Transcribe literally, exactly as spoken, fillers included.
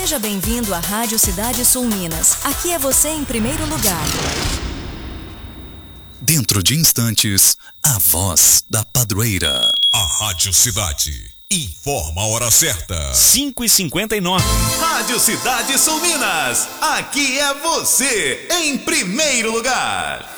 Seja bem-vindo à Rádio Cidade Sul Minas. Aqui é você em primeiro lugar. Dentro de instantes, a voz da padroeira. A Rádio Cidade informa a hora certa. cinco e cinquenta e nove. Rádio Cidade Sul Minas. Aqui é você em primeiro lugar.